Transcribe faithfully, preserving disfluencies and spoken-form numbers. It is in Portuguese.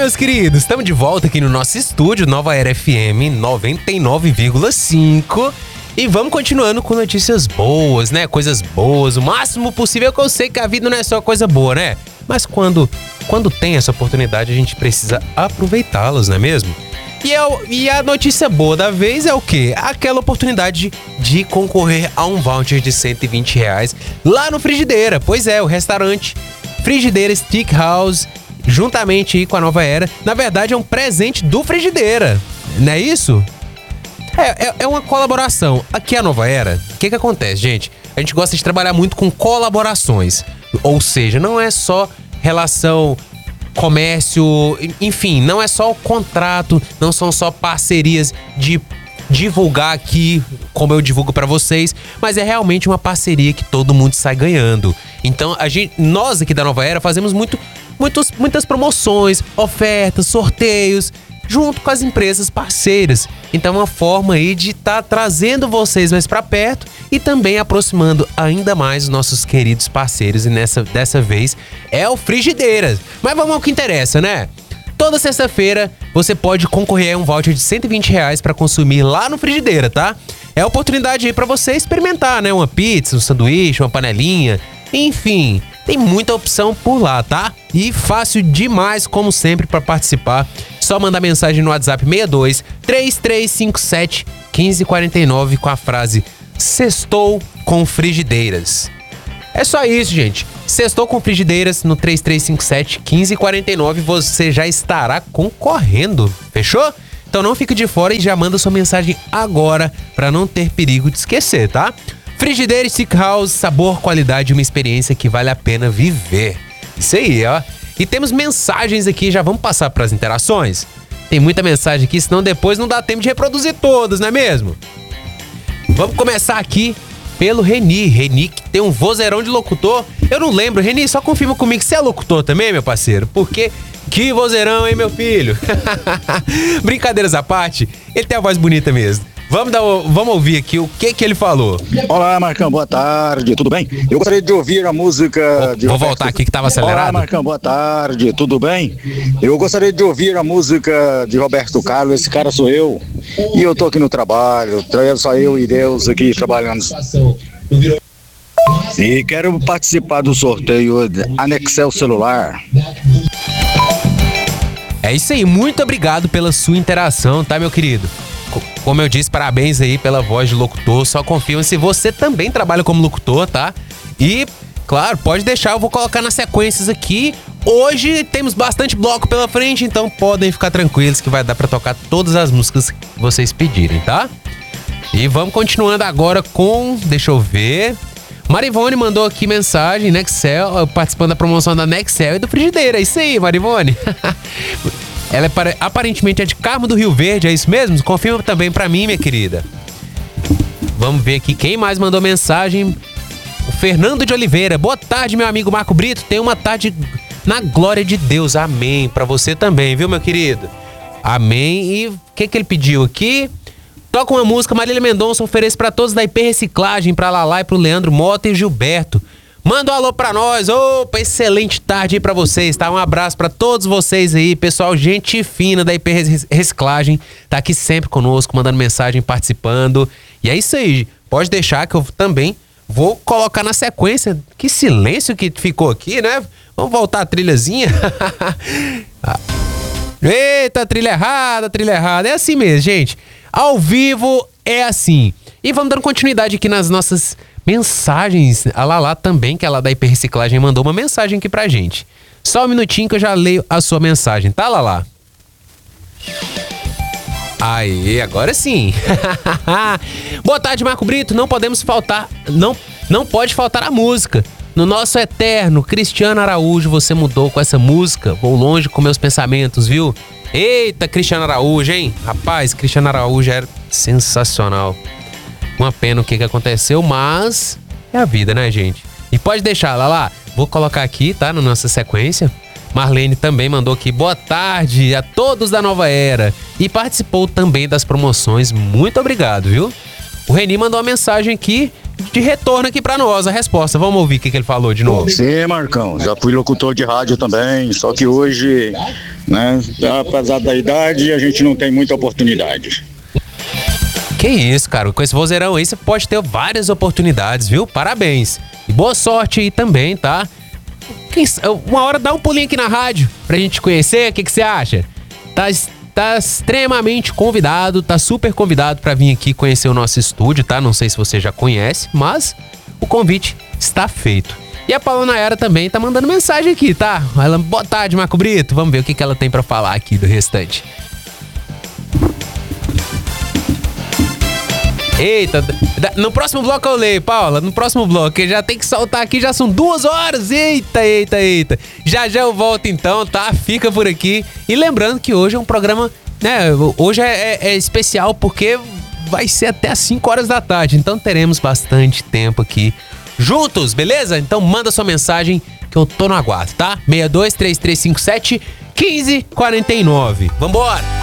meus queridos, estamos de volta aqui no nosso estúdio Nova Era F M noventa e nove vírgula cinco e vamos continuando com notícias boas, né? Coisas boas, o máximo possível, que eu sei que a vida não é só coisa boa, né? Mas quando, quando tem essa oportunidade, a gente precisa aproveitá-las, não é mesmo? E, é, e a notícia boa da vez é o quê? Aquela oportunidade de concorrer a um voucher de cento e vinte reais lá no Frigideira. Pois é, o restaurante Frigideira Steakhouse, juntamente aí com a Nova Era. Na verdade, é um presente do Frigideira, não é isso? É, é, é uma colaboração. Aqui é a Nova Era, o que que acontece, gente? A gente gosta de trabalhar muito com colaborações. Ou seja, não é só relação comércio, enfim, não é só o contrato, não são só parcerias de divulgar aqui como eu divulgo pra vocês, mas é realmente uma parceria que todo mundo sai ganhando. Então, a gente, nós aqui da Nova Era fazemos muito, muitos, muitas promoções, ofertas, sorteios, junto com as empresas parceiras. Então é uma forma aí de estar tá trazendo vocês mais para perto e também aproximando ainda mais os nossos queridos parceiros. E nessa, dessa vez é o Frigideiras. Mas vamos ao que interessa, né? Toda sexta-feira você pode concorrer a um voucher de cento e vinte reais para consumir lá no Frigideira, tá? É a oportunidade aí para você experimentar, né? Uma pizza, um sanduíche, uma panelinha, enfim, tem muita opção por lá, tá? E fácil demais, como sempre, para participar. Só mandar mensagem no WhatsApp seis dois, três três cinco sete, um cinco quatro nove com a frase Sextou com Frigideiras. É só isso, gente. Sextou com Frigideiras no três três cinco sete, um cinco quatro nove, você já estará concorrendo. Fechou? Então não fique de fora e já manda sua mensagem agora para não ter perigo de esquecer, tá? Frigideira Steakhouse, sabor, qualidade, uma experiência que vale a pena viver. Isso aí, ó. E temos mensagens aqui, já vamos passar para as interações? Tem muita mensagem aqui, senão depois não dá tempo de reproduzir todas, não é mesmo? Vamos começar aqui pelo Reni. Reni, que tem um vozeirão de locutor. Eu não lembro, Reni, só confirma comigo que você é locutor também, meu parceiro. Porque que vozeirão, hein, meu filho? Brincadeiras à parte, ele tem a voz bonita mesmo. Vamos, dar, vamos ouvir aqui o que que ele falou. Olá, Marcão, boa tarde, tudo bem? Eu gostaria de ouvir a música... Vou, de vou Roberto... voltar aqui que estava acelerado. Olá, Marcão, boa tarde, tudo bem? Eu gostaria de ouvir a música de Roberto Carlos, Esse Cara Sou Eu. E eu tô aqui no trabalho, só eu e Deus aqui trabalhando. E quero participar do sorteio Anexel Celular. É isso aí, muito obrigado pela sua interação, tá, meu querido? Como eu disse, parabéns aí pela voz de locutor. Só confirma se você também trabalha como locutor, tá? E, claro, pode deixar, eu vou colocar nas sequências aqui. Hoje temos bastante bloco pela frente, então podem ficar tranquilos que vai dar pra tocar todas as músicas que vocês pedirem, tá? E vamos continuando agora com... Deixa eu ver... Marivone mandou aqui mensagem, Nexel, participando da promoção da Nexel e do Frigideira. É isso aí, Marivone. Ela é, aparentemente é de Carmo do Rio Verde, é isso mesmo? Confirma também pra mim, minha querida. Vamos ver aqui quem mais mandou mensagem. O Fernando de Oliveira. Boa tarde, meu amigo Marco Brito. Tenha uma tarde na glória de Deus. Amém. Pra você também, viu, meu querido? Amém. E o que que ele pediu aqui? Toca uma música, Marília Mendonça, oferece pra todos da I P Reciclagem, pra Lala e pro Leandro Mota e Gilberto. Manda um alô pra nós. Opa, excelente tarde aí pra vocês, tá? Um abraço pra todos vocês aí, pessoal, gente fina da I P Reciclagem, tá aqui sempre conosco, mandando mensagem, participando. E é isso aí, pode deixar que eu também vou colocar na sequência. Que silêncio que ficou aqui, né? Vamos voltar a trilhazinha. Eita, trilha errada, trilha errada. É assim mesmo, gente. Ao vivo é assim. E vamos dando continuidade aqui nas nossas mensagens. A Lala também, que é lá da I P Reciclagem, mandou uma mensagem aqui pra gente. Só um minutinho que eu já leio a sua mensagem, tá, Lala? Aí, agora sim. Boa tarde, Marco Brito. Não podemos faltar, não, não pode faltar a música. No nosso eterno Cristiano Araújo, você mudou com essa música. Vou longe com meus pensamentos, viu? Eita, Cristiano Araújo, hein? Rapaz, Cristiano Araújo era sensacional. Uma pena o que que aconteceu, mas é a vida, né, gente? E pode deixar, lá, lá. Vou colocar aqui, tá? Na nossa sequência. Marlene também mandou aqui, boa tarde a todos da Nova Era. E participou também das promoções. Muito obrigado, viu? O Reni mandou uma mensagem aqui de retorno aqui pra nós a resposta. Vamos ouvir o que, que ele falou de novo. Sim, Marcão, já fui locutor de rádio também, só que hoje, né, apesar da idade, a gente não tem muita oportunidade. Que isso, cara, com esse vozeirão aí você pode ter várias oportunidades, viu? Parabéns. E boa sorte aí também, tá? Quem, uma hora dá um pulinho aqui na rádio pra gente conhecer, o que, que você acha? Tá, tá extremamente convidado, tá super convidado pra vir aqui conhecer o nosso estúdio, tá? Não sei se você já conhece, mas o convite está feito. E a Paula Nayara também tá mandando mensagem aqui, tá? Ela, boa tarde, Marco Brito. Vamos ver o que, que ela tem pra falar aqui do restante. Eita, no próximo bloco eu leio, Paula, no próximo bloco, já tem que soltar aqui, já são duas horas, eita, eita, eita. Já já eu volto então, tá? Fica por aqui. E lembrando que hoje é um programa, né, hoje é, é, é especial porque vai ser até às cinco horas da tarde, então teremos bastante tempo aqui juntos, beleza? Então manda sua mensagem que eu tô no aguardo, tá? seis dois três três cinco sete um cinco quatro nove. Vambora!